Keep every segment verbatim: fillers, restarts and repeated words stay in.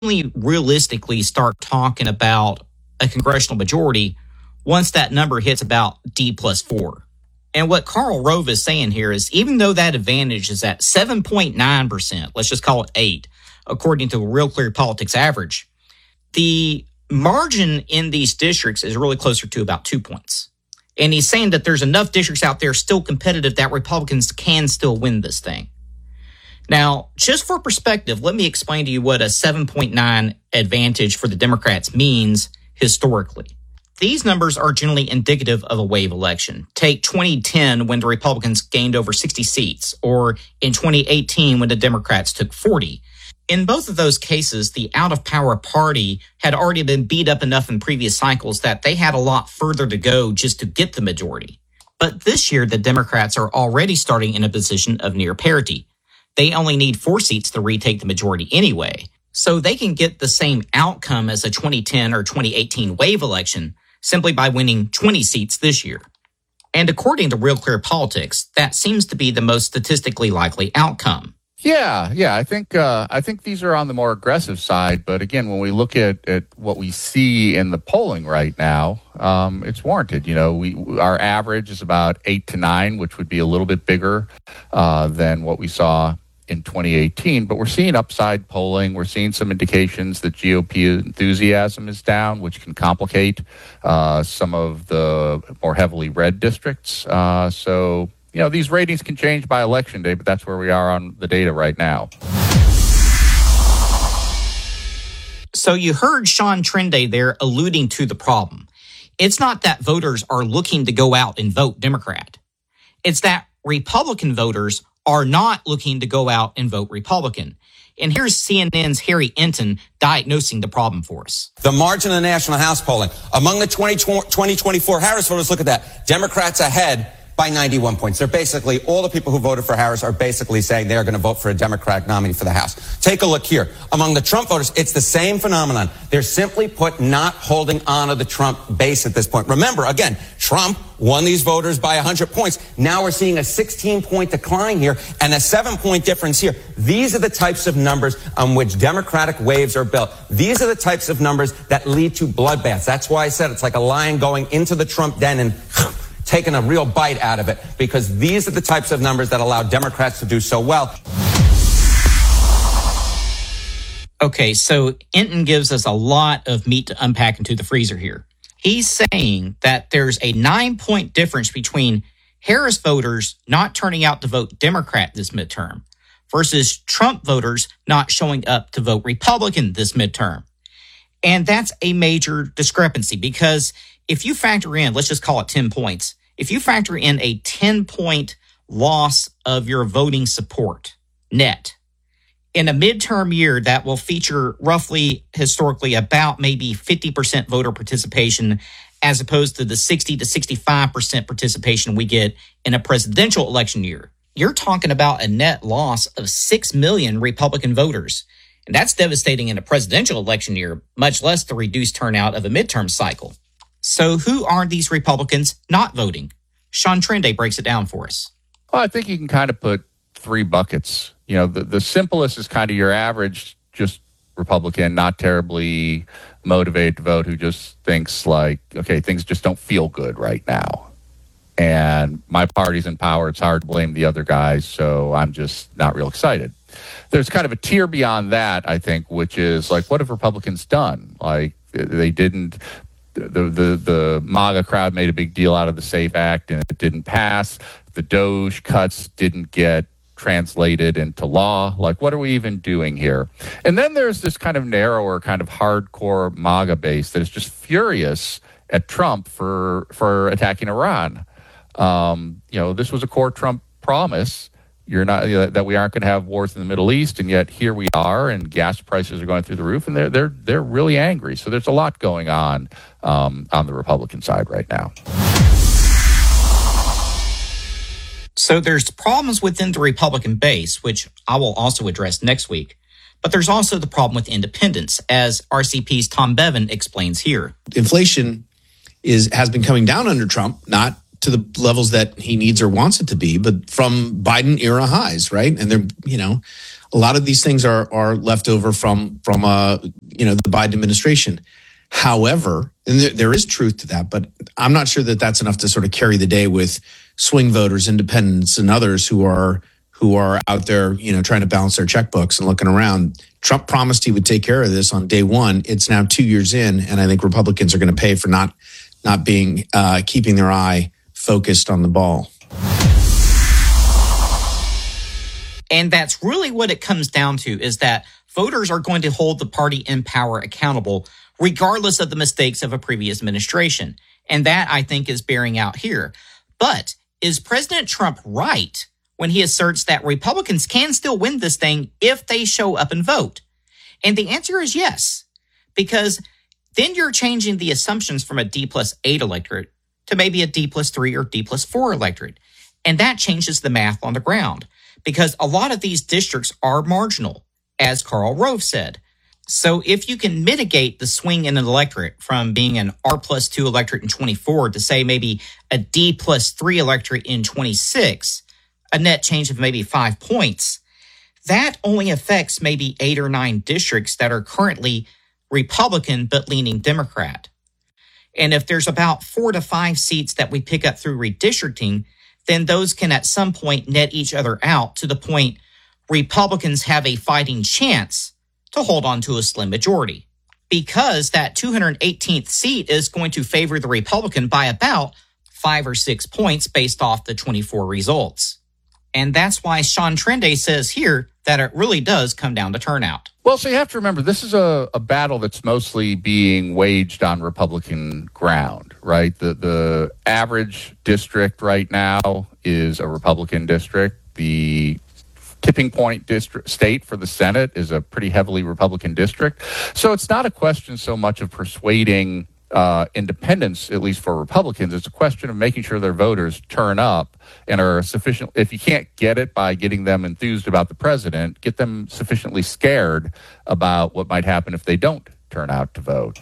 only realistically start talking about a congressional majority once that number hits about D plus four. And what Karl Rove is saying here is even though that advantage is at seven point nine percent, let's just call it eight, according to a Real Clear Politics average, the margin in these districts is really closer to about two points. And he's saying that there's enough districts out there still competitive that Republicans can still win this thing. Now, just for perspective, let me explain to you what a seven point nine advantage for the Democrats means historically. These numbers are generally indicative of a wave election. Take twenty ten when the Republicans gained over sixty seats, or in twenty eighteen when the Democrats took forty. In both of those cases, the out-of-power party had already been beat up enough in previous cycles that they had a lot further to go just to get the majority. But this year, the Democrats are already starting in a position of near parity. They only need four seats to retake the majority anyway, so they can get the same outcome as a twenty ten or twenty eighteen wave election simply by winning twenty seats this year. And according to Real Clear Politics, that seems to be the most statistically likely outcome. Yeah, yeah, I think uh, I think these are on the more aggressive side. But again, when we look at, at what we see in the polling right now, um, it's warranted. You know, we our average is about eight to nine, which would be a little bit bigger uh, than what we saw in twenty eighteen. But we're seeing upside polling. We're seeing some indications that G O P enthusiasm is down, which can complicate uh, some of the more heavily red districts. Uh, so. You know, these ratings can change by election day, but that's where we are on the data right now. So you heard Sean Trende there alluding to the problem. It's not that voters are looking to go out and vote Democrat. It's that Republican voters are not looking to go out and vote Republican. And here's C N N's Harry Enton diagnosing the problem for us. The margin of the national House polling. Among the twenty twenty-four Harris voters, look at that. Democrats ahead by ninety-one points. They're basically, all the people who voted for Harris are basically saying they're going to vote for a Democratic nominee for the House. Take a look here. Among the Trump voters, it's the same phenomenon. They're simply put not holding on to the Trump base at this point. Remember, again, Trump won these voters by one hundred points. Now we're seeing a sixteen-point decline here and a seven-point difference here. These are the types of numbers on which Democratic waves are built. These are the types of numbers that lead to bloodbaths. That's why I said it's like a lion going into the Trump den and taking a real bite out of it, because these are the types of numbers that allow Democrats to do so well. Okay, so Enton gives us a lot of meat to unpack into the freezer here. He's saying that there's a nine-point difference between Harris voters not turning out to vote Democrat this midterm versus Trump voters not showing up to vote Republican this midterm. And that's a major discrepancy, because if you factor in, let's just call it ten points, if you factor in a ten-point loss of your voting support net in a midterm year that will feature roughly historically about maybe fifty percent voter participation as opposed to the sixty to sixty-five percent participation we get in a presidential election year, you're talking about a net loss of six million Republican voters. And that's devastating in a presidential election year, much less the reduced turnout of a midterm cycle. So who are these Republicans not voting? Sean Trende breaks it down for us. Well, I think you can kind of put three buckets. You know, the, the simplest is kind of your average, just Republican, not terribly motivated to vote, who just thinks like, okay, things just don't feel good right now. And my party's in power. It's hard to blame the other guys, so I'm just not real excited. There's kind of a tier beyond that, I think, which is like, what have Republicans done? Like, they didn't... The, the the MAGA crowd made a big deal out of the SAFE Act, and it didn't pass. The DOGE cuts didn't get translated into law. Like, what are we even doing here? And then there's this kind of narrower, kind of hardcore MAGA base that is just furious at Trump for for attacking Iran. Um, you know, this was a core Trump promise. You're not you know, that we aren't going to have wars in the Middle East, and yet here we are, and gas prices are going through the roof, and they're they're they're really angry. So there's a lot going on um, on the Republican side right now. So there's problems within the Republican base, which I will also address next week. But there's also the problem with independents, as R C P's Tom Bevan explains here. Inflation is has been coming down under Trump, not to the levels that he needs or wants it to be, but from Biden era highs, right? And they're, you know, A lot of these things are are left over from from uh you know the Biden administration. However, and there, there is truth to that, but I'm not sure that that's enough to sort of carry the day with swing voters, independents, and others who are who are out there, you know, trying to balance their checkbooks and looking around. Trump promised he would take care of this on day one. It's now two years in, and I think Republicans are going to pay for not not being uh, keeping their eye focused on the ball. And that's really what it comes down to, is that voters are going to hold the party in power accountable, regardless of the mistakes of a previous administration. And that, I think, is bearing out here. But is President Trump right when he asserts that Republicans can still win this thing if they show up and vote? And the answer is yes, because then you're changing the assumptions from a D plus eight electorate to maybe a D plus three or D plus four electorate. And that changes the math on the ground, because a lot of these districts are marginal, as Karl Rove said. So if you can mitigate the swing in an electorate from being an R plus two electorate in twenty-four to, say, maybe a D plus three electorate in twenty-six, a net change of maybe five points, that only affects maybe eight or nine districts that are currently Republican but leaning Democrat. And if there's about four to five seats that we pick up through redistricting, then those can at some point net each other out to the point Republicans have a fighting chance to hold on to a slim majority, because that two hundred eighteenth seat is going to favor the Republican by about five or six points based off the twenty-four results. And that's why Sean Trende says here that it really does come down to turnout. Well, so you have to remember, this is a, a battle that's mostly being waged on Republican ground, right? The the average district right now is a Republican district. The tipping point district state for the Senate is a pretty heavily Republican district. So it's not a question so much of persuading uh, independents, at least for Republicans. It's a question of making sure their voters turn up and are sufficient. If you can't get it by getting them enthused about the president, get them sufficiently scared about what might happen if they don't turn out to vote.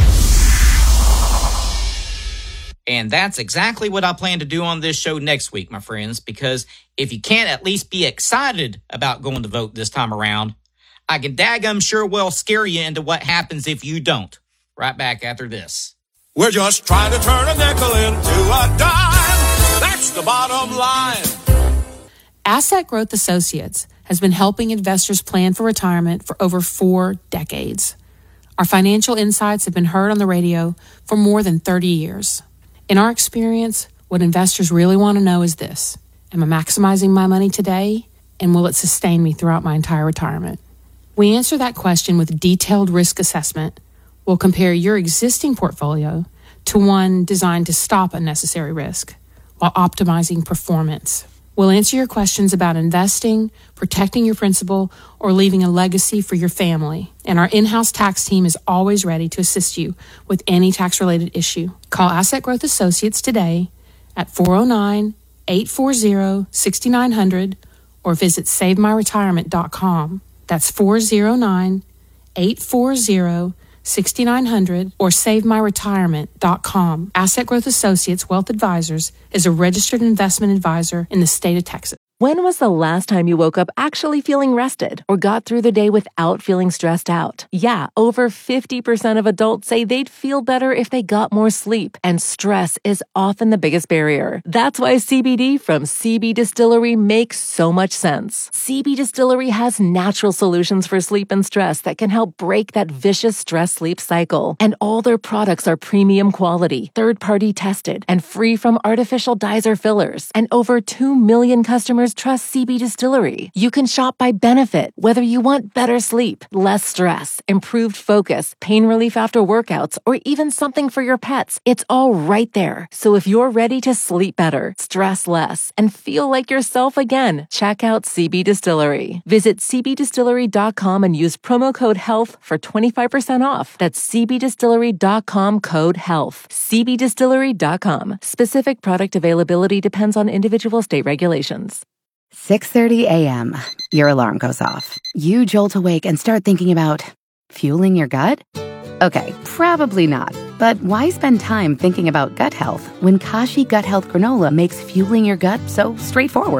And that's exactly what I plan to do on this show next week, my friends, because if you can't at least be excited about going to vote this time around, I can daggum sure well scare you into what happens if you don't. Right back after this. We're just trying to turn a nickel into a dime. That's the bottom line. Asset Growth Associates has been helping investors plan for retirement for over four decades. Our financial insights have been heard on the radio for more than thirty years. In our experience, what investors really want to know is this: am I maximizing my money today, and will it sustain me throughout my entire retirement? We answer that question with a detailed risk assessment. We'll compare your existing portfolio to one designed to stop unnecessary risk while optimizing performance. We'll answer your questions about investing, protecting your principal, or leaving a legacy for your family. And our in-house tax team is always ready to assist you with any tax-related issue. Call Asset Growth Associates today at four oh nine, eight four zero, six nine zero zero or visit save my retirement dot com. That's four oh nine, eight four zero, six nine zero zero or save my retirement dot com. Asset Growth Associates Wealth Advisors is a registered investment advisor in the state of Texas. When was the last time you woke up actually feeling rested or got through the day without feeling stressed out? Yeah, over fifty percent of adults say they'd feel better if they got more sleep, and stress is often the biggest barrier. That's why C B D from C B Distillery makes so much sense. C B Distillery has natural solutions for sleep and stress that can help break that vicious stress-sleep cycle. And all their products are premium quality, third-party tested, and free from artificial dyes or fillers. And over two million customers trust C B Distillery. You can shop by benefit, whether you want better sleep, less stress, improved focus, pain relief after workouts, or even something for your pets. It's all right there. So if you're ready to sleep better, stress less, and feel like yourself again, check out C B Distillery. Visit c b distillery dot com and use promo code HEALTH for twenty-five percent off. That's c b distillery dot com code HEALTH. c b distillery dot com. Specific product availability depends on individual state regulations. six thirty a.m. Your alarm goes off. You jolt awake and start thinking about fueling your gut? Okay, probably not. But why spend time thinking about gut health when Kashi Gut Health Granola makes fueling your gut so straightforward?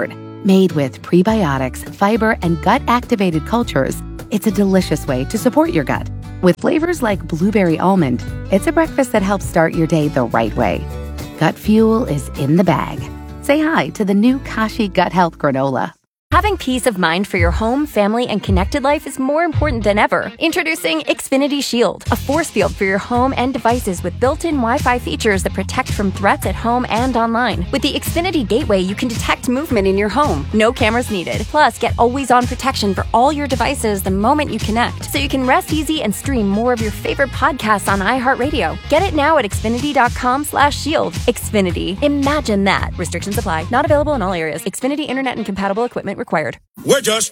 Made with prebiotics, fiber, and gut-activated cultures, it's a delicious way to support your gut. With flavors like blueberry almond, it's a breakfast that helps start your day the right way. Gut Fuel is in the bag. Say hi to the new Kashi Gut Health Granola. Having peace of mind for your home, family, and connected life is more important than ever. Introducing Xfinity Shield, a force field for your home and devices with built-in Wi-Fi features that protect from threats at home and online. With the Xfinity Gateway, you can detect movement in your home. No cameras needed. Plus, get always-on protection for all your devices the moment you connect, so you can rest easy and stream more of your favorite podcasts on iHeartRadio. Get it now at Xfinity.com slash shield. Xfinity. Imagine that. Restrictions apply. Not available in all areas. Xfinity Internet and compatible equipment required. We're just